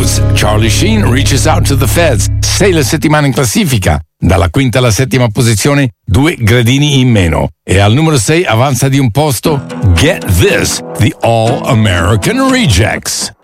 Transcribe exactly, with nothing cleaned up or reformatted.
Rose, Charlie Sheen reaches out to the feds. Sei le settimane in classifica. Dalla quinta alla settima posizione, due gradini in meno. E al numero sei avanza di un posto Get This, The All American Rejects.